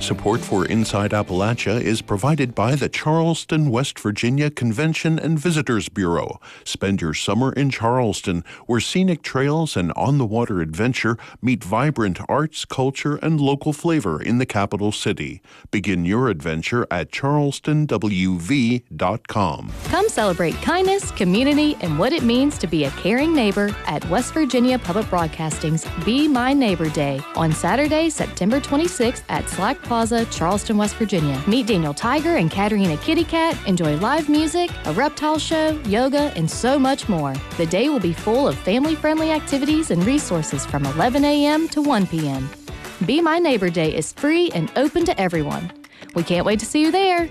Support for Inside Appalachia is provided by the Charleston, West Virginia Convention and Visitors Bureau. Spend your summer in Charleston, where scenic trails and on-the-water adventure meet vibrant arts, culture, and local flavor in the capital city. Begin your adventure at charlestonwv.com. Come celebrate kindness, community, and what it means to be a caring neighbor at West Virginia Public Broadcasting's Be My Neighbor Day on Saturday, September 26th at Slack Plaza, Charleston, West Virginia. Meet Daniel Tiger and Katerina Kitty Cat, enjoy live music, a reptile show, yoga, and so much more. The day will be full of family-friendly activities and resources from 11 a.m. to 1 p.m. Be My Neighbor Day is free and open to everyone. We can't wait to see you there.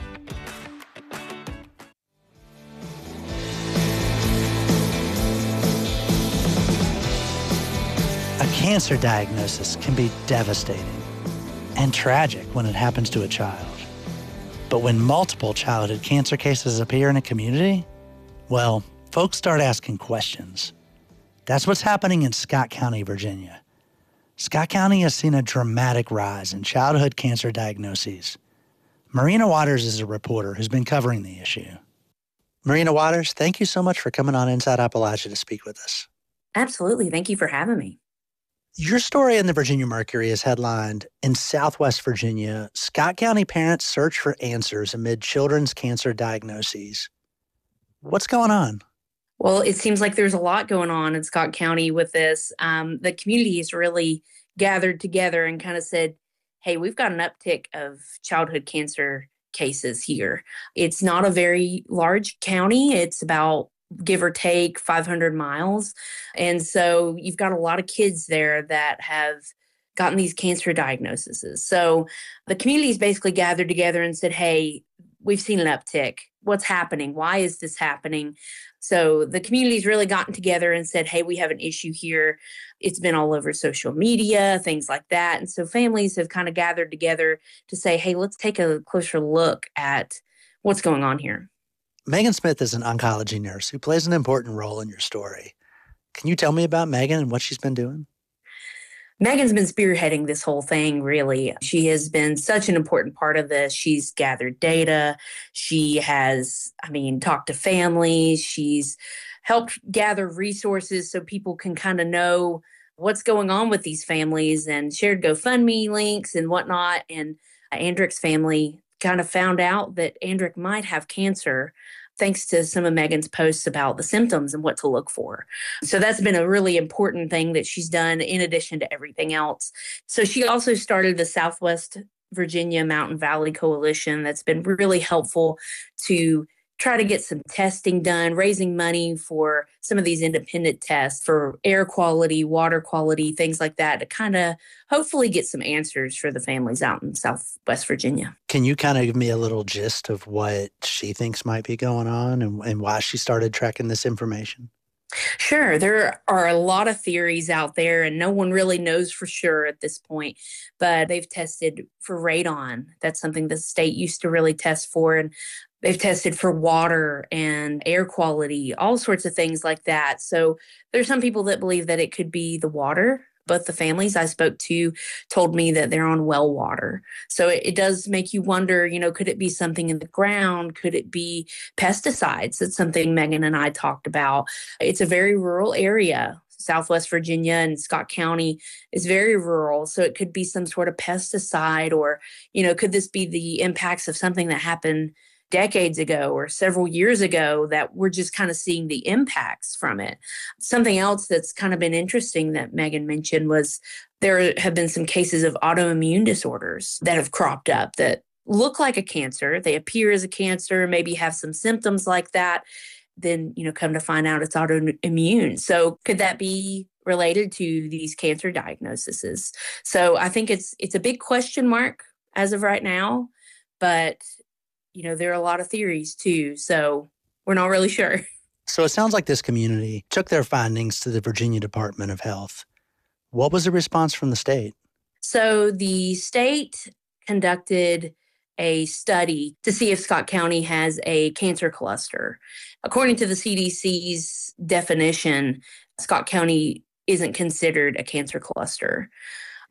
A cancer diagnosis can be devastating and tragic when it happens to a child. But when multiple childhood cancer cases appear in a community, well, folks start asking questions. That's what's happening in Scott County, Virginia. Scott County has seen a dramatic rise in childhood cancer diagnoses. Marina Waters is a reporter who's been covering the issue. Marina Waters, thank you so much for coming on Inside Appalachia to speak with us. Absolutely. Thank you for having me. Your story in the Virginia Mercury is headlined, "In Southwest Virginia, Scott County parents search for answers amid children's cancer diagnoses." What's going on? Well, it seems like there's a lot going on in Scott County with this. The community has really gathered together and kind of said, hey, we've got an uptick of childhood cancer cases here. It's not a very large county. It's about, give or take, 500 miles. And so you've got a lot of kids there that have gotten these cancer diagnoses. So the community's basically gathered together and said, hey, we've seen an uptick. What's happening? Why is this happening? So the community's really gotten together and said, hey, we have an issue here. It's been all over social media, things like that. And so families have kind of gathered together to say, hey, let's take a closer look at what's going on here. Megan Smith is an oncology nurse who plays an important role in your story. Can you tell me about Megan and what she's been doing? Megan's been spearheading this whole thing, really. She has been such an important part of this. She's gathered data. She has, talked to families. She's helped gather resources so people can kind of know what's going on with these families and shared GoFundMe links and whatnot. And Andrick's family kind of found out that Andrick might have cancer thanks to some of Megan's posts about the symptoms and what to look for. So that's been a really important thing that she's done in addition to everything else. So she also started the Southwest Virginia Mountain Valley Coalition that's been really helpful to try to get some testing done, raising money for some of these independent tests for air quality, water quality, things like that, to kind of hopefully get some answers for the families out in Southwest Virginia. Can you kind of give me a little gist of what she thinks might be going on and why she started tracking this information? Sure. There are a lot of theories out there, and no one really knows for sure at this point, but they've tested for radon. That's something the state used to really test for, and they've tested for water and air quality, all sorts of things like that. So there's some people that believe that it could be the water. Both the families I spoke to told me that they're on well water. So it does make you wonder, could it be something in the ground? Could it be pesticides? That's something Megan and I talked about. It's a very rural area. Southwest Virginia and Scott County is very rural. So it could be some sort of pesticide or, could this be the impacts of something that happened decades ago or several years ago that we're just kind of seeing the impacts from it. Something else that's kind of been interesting that Megan mentioned was there have been some cases of autoimmune disorders that have cropped up that look like a cancer. They appear as a cancer, maybe have some symptoms like that. Then, come to find out it's autoimmune. So could that be related to these cancer diagnoses? So I think it's a big question mark as of right now, but there are a lot of theories too, so we're not really sure. So it sounds like this community took their findings to the Virginia Department of Health. What was the response from the state? So the state conducted a study to see if Scott County has a cancer cluster. According to the CDC's definition, Scott County isn't considered a cancer cluster.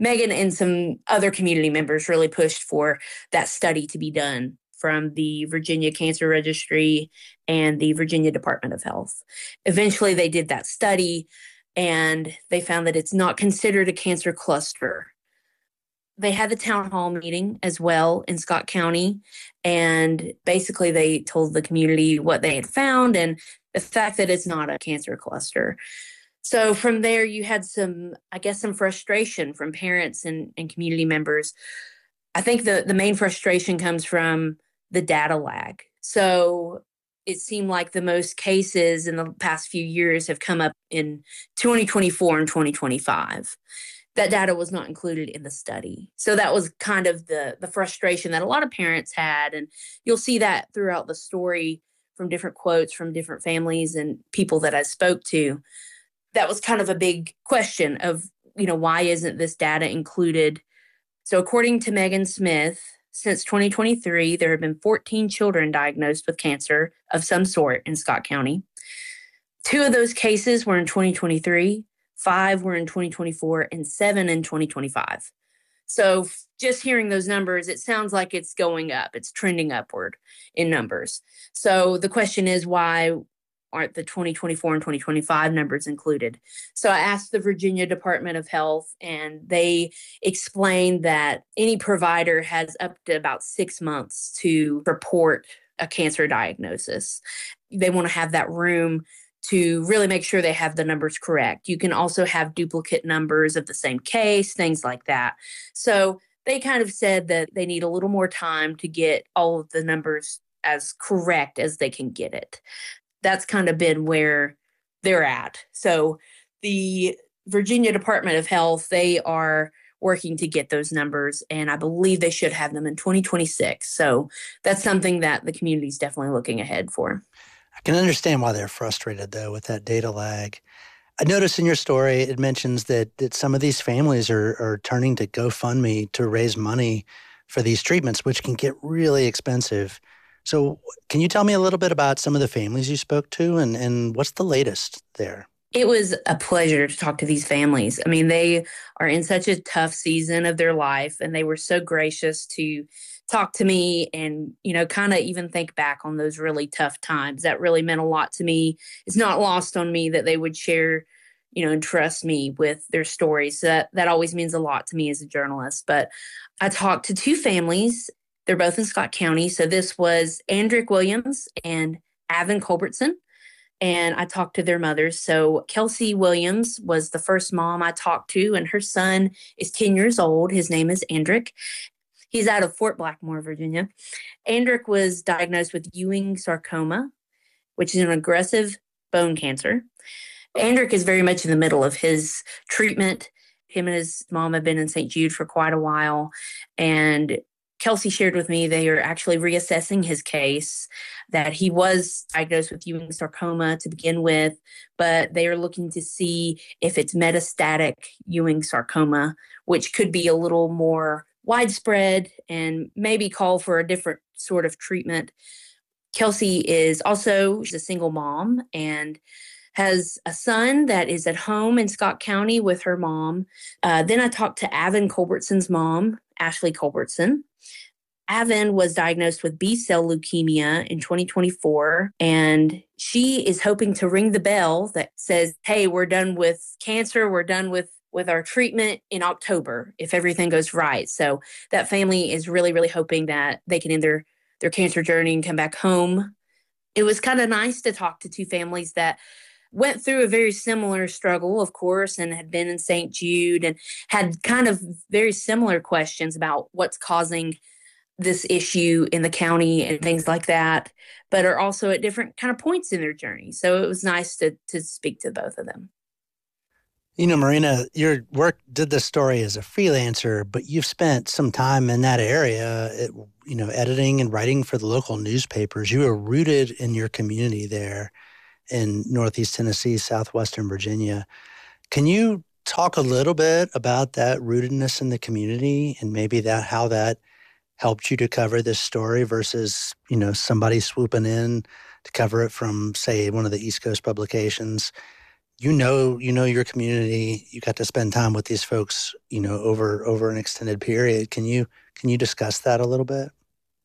Megan and some other community members really pushed for that study to be done from the Virginia Cancer Registry and the Virginia Department of Health. Eventually, they did that study, and they found that it's not considered a cancer cluster. They had the town hall meeting as well in Scott County, and basically they told the community what they had found and the fact that it's not a cancer cluster. So from there, you had some frustration from parents and community members. I think the main frustration comes from the data lag. So it seemed like the most cases in the past few years have come up in 2024 and 2025. That data was not included in the study. So that was kind of the frustration that a lot of parents had. And you'll see that throughout the story from different quotes from different families and people that I spoke to. That was kind of a big question of, why isn't this data included? So according to Megan Smith, since 2023, there have been 14 children diagnosed with cancer of some sort in Scott County. 2 of those cases were in 2023, 5 were in 2024, and 7 in 2025. So just hearing those numbers, it sounds like it's going up. It's trending upward in numbers. So the question is, why aren't the 2024 and 2025 numbers included? So I asked the Virginia Department of Health, and they explained that any provider has up to about 6 months to report a cancer diagnosis. They want to have that room to really make sure they have the numbers correct. You can also have duplicate numbers of the same case, things like that. So they kind of said that they need a little more time to get all of the numbers as correct as they can get it. That's kind of been where they're at. So the Virginia Department of Health, they are working to get those numbers, and I believe they should have them in 2026. So that's something that the community is definitely looking ahead for. I can understand why they're frustrated, though, with that data lag. I noticed in your story, it mentions that some of these families are turning to GoFundMe to raise money for these treatments, which can get really expensive. So can you tell me a little bit about some of the families you spoke to and what's the latest there? It was a pleasure to talk to these families. I mean, they are in such a tough season of their life, and they were so gracious to talk to me and, kind of even think back on those really tough times. That really meant a lot to me. It's not lost on me that they would share, and trust me with their stories. So that always means a lot to me as a journalist. But I talked to 2 families. They're both in Scott County. So this was Andrick Williams and Avon Culbertson. And I talked to their mothers. So Kelsey Williams was the first mom I talked to, and her son is 10 years old. His name is Andrick. He's out of Fort Blackmore, Virginia. Andrick was diagnosed with Ewing sarcoma, which is an aggressive bone cancer. Andrick is very much in the middle of his treatment. Him and his mom have been in St. Jude for quite a while. And Kelsey shared with me they are actually reassessing his case, that he was diagnosed with Ewing sarcoma to begin with, but they are looking to see if it's metastatic Ewing sarcoma, which could be a little more widespread and maybe call for a different sort of treatment. Kelsey is also a single mom and has a son that is at home in Scott County with her mom. Then I talked to Avon Culbertson's mom, Ashley Culbertson. Avon was diagnosed with B-cell leukemia in 2024, and she is hoping to ring the bell that says, hey, we're done with cancer, we're done with our treatment in October, if everything goes right. So that family is really, really hoping that they can end their cancer journey and come back home. It was kind of nice to talk to 2 families that went through a very similar struggle, of course, and had been in St. Jude and had kind of very similar questions about what's causing this issue in the county and things like that, but are also at different kind of points in their journey. So it was nice to speak to both of them. Marina, your work did this story as a freelancer, but you've spent some time in that area, editing and writing for the local newspapers. You were rooted in your community there in Northeast Tennessee, Southwestern Virginia. Can you talk a little bit about that rootedness in the community and maybe how that helped you to cover this story versus, somebody swooping in to cover it from, say, one of the East Coast publications? You know your community. You got to spend time with these folks, over an extended period. Can you discuss that a little bit?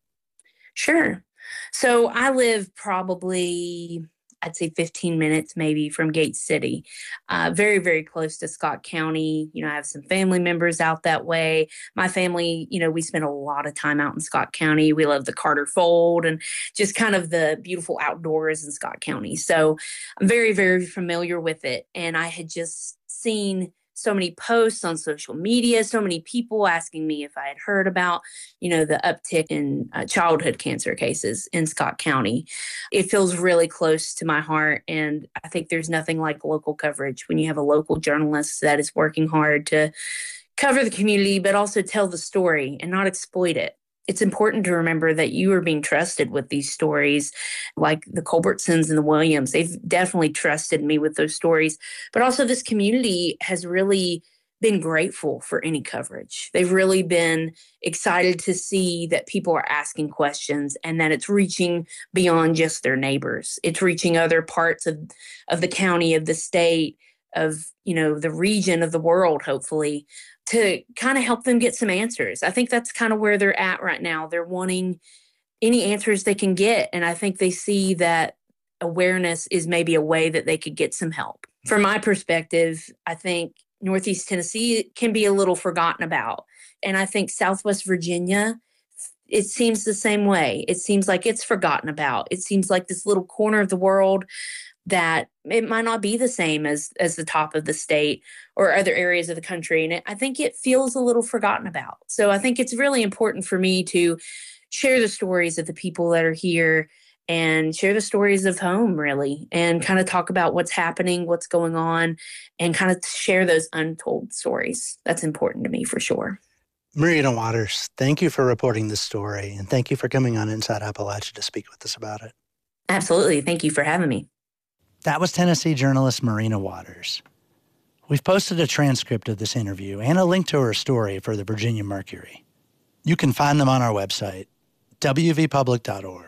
Sure. So I live probably, I'd say 15 minutes maybe from Gate City, very, very close to Scott County. I have some family members out that way. My family, we spend a lot of time out in Scott County. We love the Carter Fold and just kind of the beautiful outdoors in Scott County. So I'm very, very familiar with it. And I had just seen so many posts on social media, so many people asking me if I had heard about, the uptick in childhood cancer cases in Scott County. It feels really close to my heart. And I think there's nothing like local coverage when you have a local journalist that is working hard to cover the community, but also tell the story and not exploit it. It's important to remember that you are being trusted with these stories, like the Culbertsons and the Williams. They've definitely trusted me with those stories. But also this community has really been grateful for any coverage. They've really been excited to see that people are asking questions and that it's reaching beyond just their neighbors. It's reaching other parts of the county, of the state, of, the region, of the world, hopefully, to kind of help them get some answers. I think that's kind of where they're at right now. They're wanting any answers they can get. And I think they see that awareness is maybe a way that they could get some help. From my perspective, I think Northeast Tennessee can be a little forgotten about. And I think Southwest Virginia, it seems the same way. It seems like it's forgotten about. It seems like this little corner of the world that it might not be the same as the top of the state or other areas of the country. And I think it feels a little forgotten about. So I think it's really important for me to share the stories of the people that are here and share the stories of home, really, and kind of talk about what's happening, what's going on, and kind of share those untold stories. That's important to me for sure. Marina Waters, thank you for reporting this story, and thank you for coming on Inside Appalachia to speak with us about it. Absolutely. Thank you for having me. That was Tennessee journalist Marina Waters. We've posted a transcript of this interview and a link to her story for the Virginia Mercury. You can find them on our website, wvpublic.org.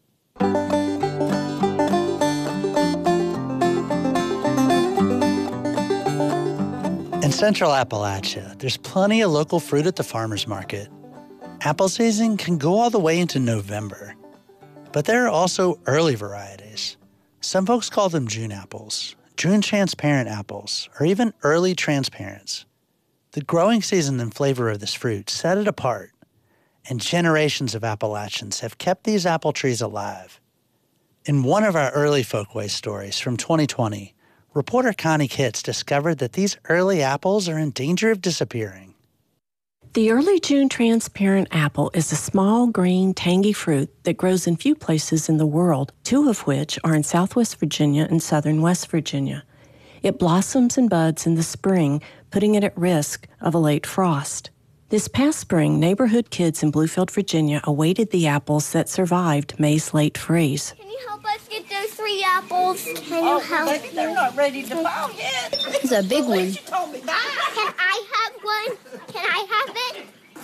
In Central Appalachia, there's plenty of local fruit at the farmers market. Apple season can go all the way into November, but there are also early varieties. Some folks call them June apples, June transparent apples, or even early transparents. The growing season and flavor of this fruit set it apart, and generations of Appalachians have kept these apple trees alive. In one of our early Folkways stories from 2020, reporter Connie Kitts discovered that these early apples are in danger of disappearing. The early June transparent apple is a small, green, tangy fruit that grows in few places in the world, two of which are in Southwest Virginia and Southern West Virginia. It blossoms and buds in the spring, putting it at risk of a late frost. This past spring, neighborhood kids in Bluefield, Virginia awaited the apples that survived May's late freeze. Can you help us get those 3 apples? Can you help baby, they're not ready to fall yet. It's a big one. Can I have one? Can I have it?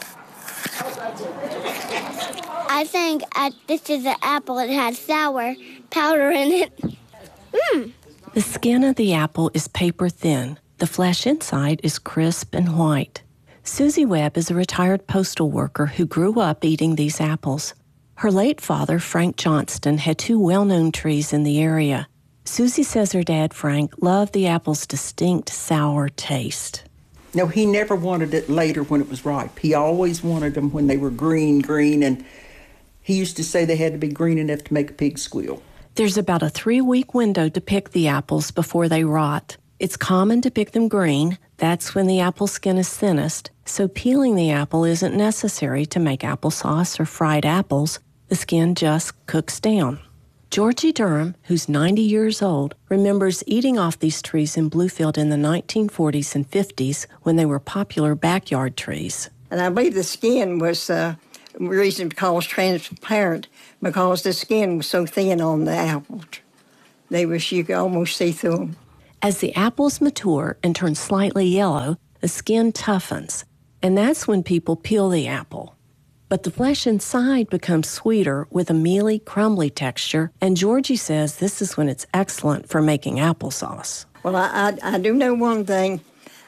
I think this is an apple. It has sour powder in it. The skin of the apple is paper thin. The flesh inside is crisp and white. Susie Webb is a retired postal worker who grew up eating these apples. Her late father, Frank Johnston, had 2 well-known trees in the area. Susie says her dad, Frank, loved the apple's distinct sour taste. No, he never wanted it later when it was ripe. He always wanted them when they were green, and he used to say they had to be green enough to make a pig squeal. There's about a 3-week window to pick the apples before they rot. It's common to pick them green. That's when the apple skin is thinnest, so peeling the apple isn't necessary to make applesauce or fried apples. The skin just cooks down. Georgie Durham, who's 90 years old, remembers eating off these trees in Bluefield in the 1940s and 50s when they were popular backyard trees. And I believe the skin was the reason because transparent, because the skin was so thin on the apples. You could almost see through them. As the apples mature and turn slightly yellow, the skin toughens, and that's when people peel the apple. but the flesh inside becomes sweeter with a mealy, crumbly texture, and Georgie says this is when it's excellent for making applesauce. Well, I do know one thing.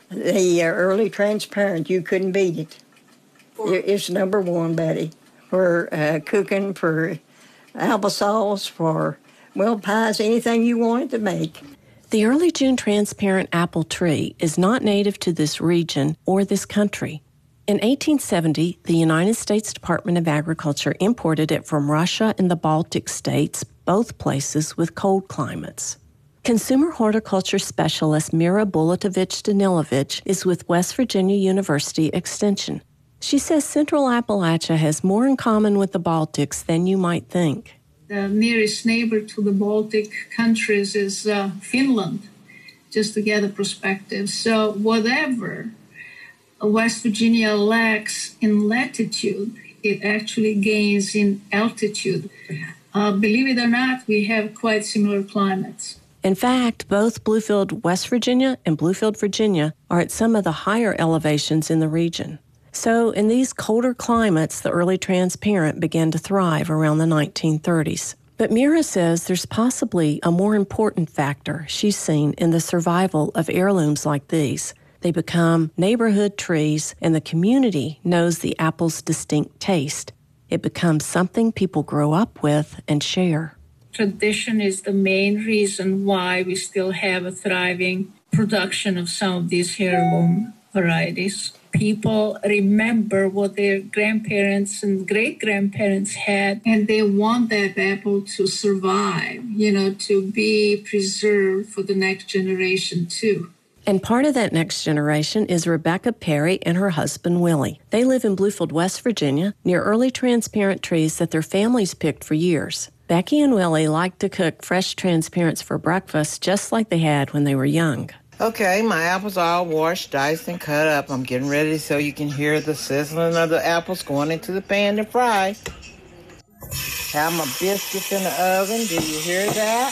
The early transparent, you couldn't beat it. It's number one, Betty, for cooking, for applesauce, for, well, pies, anything you wanted to make. The early June transparent apple tree is not native to this region or this country. In 1870, the United States Department of Agriculture imported it from Russia and the Baltic states, both places with cold climates. Consumer horticulture specialist Mira Bulatovich-Danilovich is with West Virginia University Extension. She says Central Appalachia has more in common with the Baltics than you might think. The nearest neighbor to the Baltic countries is Finland, just to get a perspective. So whatever West Virginia lacks in latitude, it actually gains in altitude. Believe it or not, we have quite similar climates. In fact, both Bluefield, West Virginia and Bluefield, Virginia are at some of the higher elevations in the region. So in these colder climates, the early transparent began to thrive around the 1930s. But Mira says there's possibly a more important factor she's seen in the survival of heirlooms like these. They become neighborhood trees, and the community knows the apple's distinct taste. It becomes something people grow up with and share. Tradition is the main reason why we still have a thriving production of some of these heirloom varieties. People remember what their grandparents and great-grandparents had, and they want that apple to survive, to be preserved for the next generation, too. And part of that next generation is Rebecca Perry and her husband, Willie. They live in Bluefield, West Virginia, near early transparent trees that their families picked for years. Becky and Willie like to cook fresh transparents for breakfast just like they had when they were young. Okay, my apples are all washed, diced, and cut up. I'm getting ready so you can hear the sizzling of the apples going into the pan to fry. Have my biscuits in the oven. Do you hear that?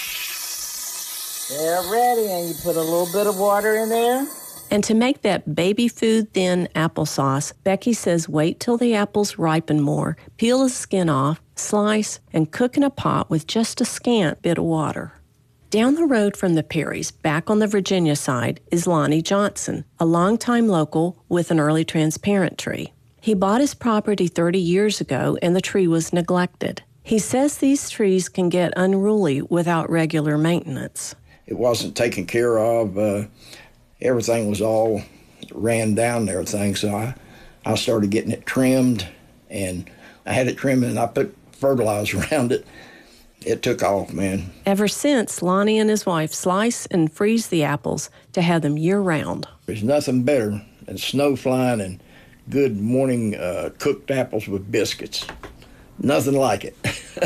They're ready, and you put a little bit of water in there. And to make that baby food thin applesauce, Becky says wait till the apples ripen more, peel the skin off, slice, and cook in a pot with just a scant bit of water. Down the road from the Perrys, back on the Virginia side, is Lonnie Johnson, a longtime local with an early transparent tree. He bought his property 30 years ago, and the tree was neglected. He says these trees can get unruly without regular maintenance. It wasn't taken care of. Everything was all ran down and everything, so I started getting it trimmed, and I had it trimmed, and I put fertilizer around it. It took off, man. Ever since, Lonnie and his wife slice and freeze the apples to have them year-round. There's nothing better than snow flying and good morning cooked apples with biscuits. Nothing like it.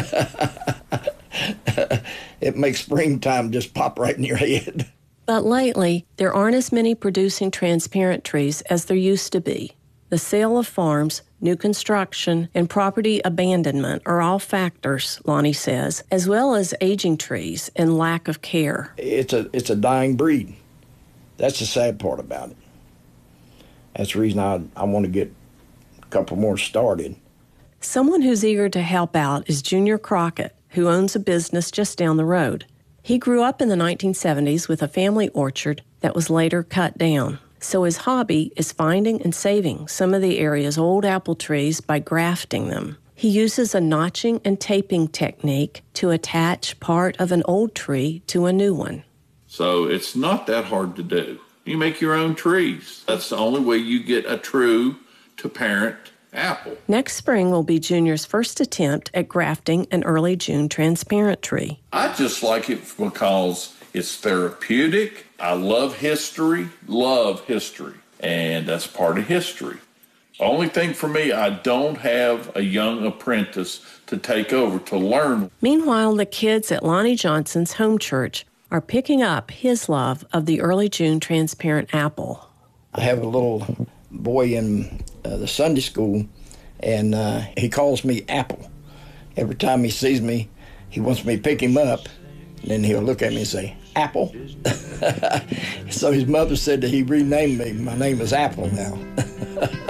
It makes springtime just pop right in your head. But lately, there aren't as many producing transparent trees as there used to be. The sale of farms, new construction, and property abandonment are all factors, Lonnie says, as well as aging trees and lack of care. It's a dying breed. That's the sad part about it. That's the reason I want to get a couple more started. Someone who's eager to help out is Junior Crockett, who owns a business just down the road. He grew up in the 1970s with a family orchard that was later cut down. So his hobby is finding and saving some of the area's old apple trees by grafting them. He uses a notching and taping technique to attach part of an old tree to a new one. So it's not that hard to do. You make your own trees. That's the only way you get a true to parent apple. Next spring will be Junior's first attempt at grafting an early June transparent tree. I just like it because it's therapeutic. I love history, and that's part of history. The only thing for me, I don't have a young apprentice to take over to learn. Meanwhile, the kids at Lonnie Johnson's home church are picking up his love of the early June transparent apple. I have a little boy in the Sunday school, and he calls me Apple. Every time he sees me, he wants me to pick him up, and then he'll look at me and say, Apple. So his mother said that he renamed me. My name is Apple now.